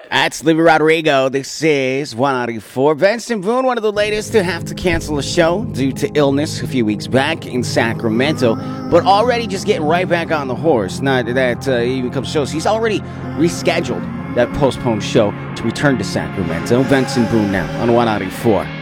That's Livy Rodrigo. This is 194. Benson Boone, one of the latest to have to cancel a show due to illness a few weeks back in Sacramento, but already just getting right back on the horse. Not that he even comes shows. He's already rescheduled that postponed show to return to Sacramento. Benson Boone now on 194.